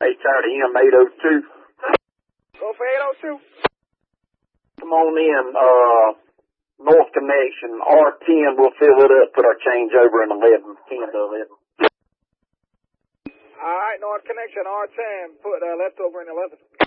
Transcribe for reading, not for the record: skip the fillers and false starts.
HRDM 802. Go for 802. Come on in, North Connection, R10, we'll fill it up, put our changeover in 11, 10 to 11. All right, North Connection, R10, put leftover in 11.